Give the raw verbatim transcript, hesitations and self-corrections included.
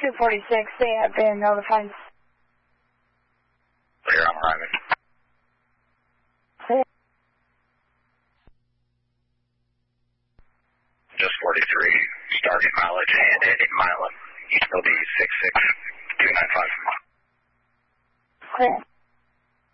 two forty-six, they have been notified. Clear, I'm arriving. Clear. Just forty-three, starting mileage and ending mileage. East L D six six two nine five. Clear.